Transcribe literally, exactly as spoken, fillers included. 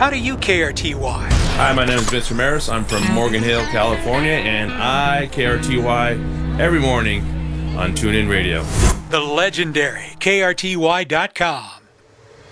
How do you K R T Y? Hi, my name is Vince Ramirez. I'm from Morgan Hill, California, and I K R T Y every morning on TuneIn Radio. The legendary K R T Y dot com.